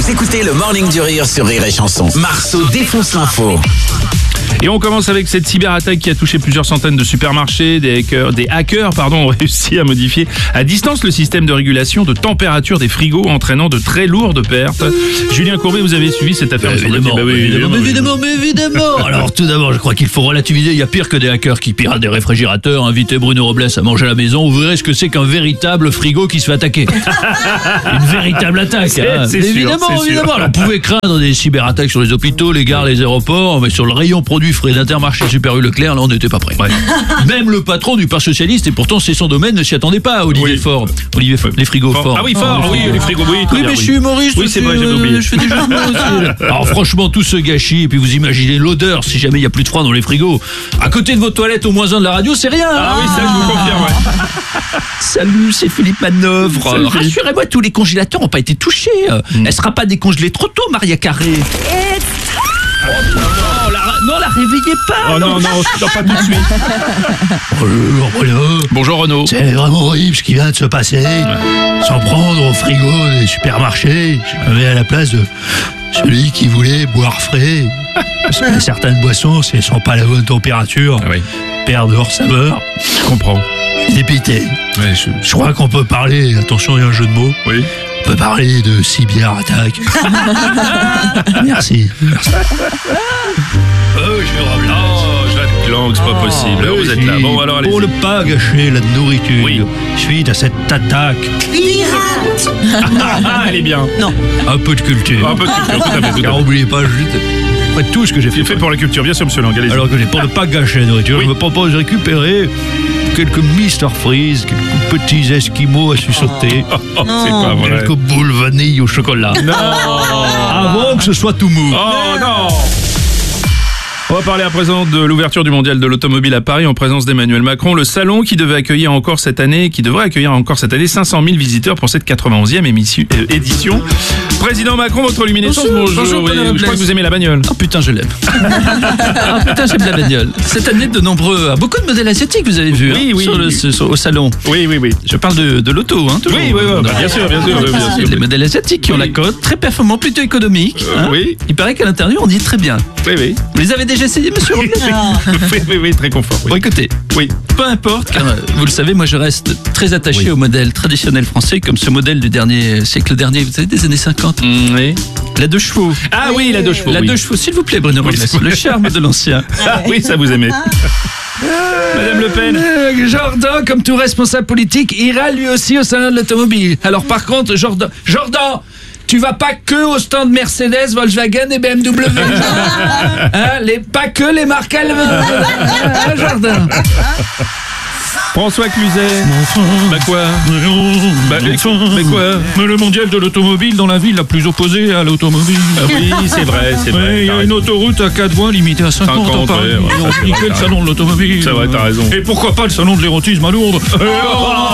Vous écoutez le Morning du Rire sur Rire et Chanson. Marceau défonce l'info. Et on commence avec cette cyberattaque qui a touché plusieurs centaines de supermarchés. Des hackers ont réussi à modifier à distance le système de régulation de température des frigos, entraînant de très lourdes pertes. Julien Courbet, vous avez suivi cette affaire? Évidemment. Alors tout d'abord, je crois qu'il faut relativiser. Il y a pire que des hackers qui piratent des réfrigérateurs. Invitez Bruno Robles à manger à la maison, vous verrez ce que c'est qu'un véritable frigo qui se fait attaquer. Une véritable attaque. C'est évidemment. Alors, on pouvait craindre des cyberattaques sur les hôpitaux, les gares, les aéroports, mais sur le rayon produits frais d'Intermarché Super U Leclerc, là on n'était pas prêt. Ouais. Même le patron du Parti Socialiste, et pourtant c'est son domaine, ne s'y attendait pas, Olivier Faure. Olivier Faure, les frigos Faure. Ah oui, Faure, les frigos, oui. Oui, mais je suis humoriste. Oui, c'est vrai, j'avais oublié. Je fais des jeux de mots aussi. Alors franchement, tout ce gâchis, et puis vous imaginez l'odeur si jamais il n'y a plus de froid dans les frigos. À côté de vos toilettes au moins un de la radio, c'est rien. Ah oui, ça je vous confirme, ouais. Salut, c'est Philippe Manœuvre. Rassurez-moi, tous les congélateurs n'ont pas été touchés. Elle sera pas décongelée trop tôt, Maria Carré. Non, la réveillez pas. Oh non, pas tout de suite. Bonjour, Bruno. Bonjour, Renaud. C'est vraiment horrible ce qui vient de se passer. S'en prendre au frigo des supermarchés. Je me mets à la place de celui qui voulait boire frais. Parce que certaines boissons, si elles sont pas à la bonne température, perdent leur saveur. Je comprends. Je suis dépité. Ouais, Je crois qu'on peut parler, attention, il y a un jeu de mots. Oui. On peut parler de cyberattaque. Merci. Oh, je vais ramener. Oh, Jacques Lang, c'est pas possible. Vous êtes là. Bon, alors allez. Pour ne pas gâcher la nourriture, Oui. suite à cette attaque, Elle est bien. un peu de culture. Un peu de culture, tout à fait. Car n'oubliez pas, après tout ce que j'ai C'est fait pour la culture, bien sûr, monsieur Lang. Allez-y. Alors que pour ne pas gâcher la nourriture, Oui. je me propose de récupérer quelques Mr Freeze, quelques petits esquimaux à suçoter, Oh, c'est pas vrai. quelques boules vanille au chocolat. Non. Avant que ce soit tout mou. Oh non. On va parler à présent de l'ouverture du mondial de l'automobile à Paris en présence d'Emmanuel Macron. Le salon qui devrait accueillir encore cette année 500 000 visiteurs pour cette 91e édition. Président Macron, votre luminescence, bonjour. Madame Je crois que Blaise. vous aimez la bagnole. Oh putain, je l'aime. J'aime la bagnole. Cette année, beaucoup de modèles asiatiques, vous avez vu, Oui. au salon. Oui. Je parle de l'auto, toujours. Oui, bien sûr. Les modèles asiatiques qui ont la cote, très performants, plutôt économiques. Oui. Il paraît qu'à l'intérieur, on dit très bien. Oui. Vous les avez déjà essayés, monsieur Robles? Oui, très confort. Bon, écoutez, Oui. peu importe, car vous le savez, moi je reste très attaché au modèle traditionnel français, comme ce modèle du siècle dernier, vous savez, des années 50. Oui. La 2 chevaux. Ah oui, la 2 chevaux. La 2 chevaux, s'il vous plaît, Bruno Robles. Le charme de l'ancien. Ah oui, ça vous aimez. Madame Le Pen. Jordan, comme tout responsable politique, ira lui aussi au salon de l'automobile. Alors par contre, Jordan, tu vas pas que au stand Mercedes, Volkswagen et BMW. Pas que les marques allemandes. Jordan. François Cluzet. Bah quoi? Mais quoi? Mais le mondial de l'automobile dans la ville la plus opposée à l'automobile. Ah oui, c'est vrai. Il y a une autoroute à 4 voies limitée à 50 en Paris. ouais, Ils ont c'est niqué vrai, le t'as salon de l'automobile. C'est vrai, t'as raison. Et pourquoi pas le salon de l'érotisme à Lourdes?